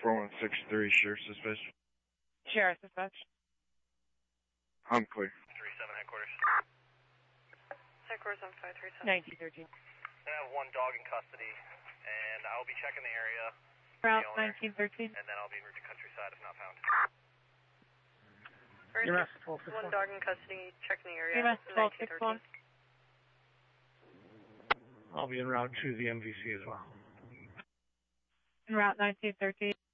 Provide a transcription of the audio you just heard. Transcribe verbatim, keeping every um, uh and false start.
four one six three, Sheriff's Dispatch. Sheriff's Dispatch. I'm clear. three seven headquarters. Headquarters on five three seven. nineteen thirteen. I have one dog in custody, and I'll be checking the area. Route nineteen thirteen. And then I'll be en route to Countryside if not found. First, E M S twelve six one. one dog in custody, checking the area. E M S twelve six one. I'll be en route to the M V C as well. En route nineteen thirteen.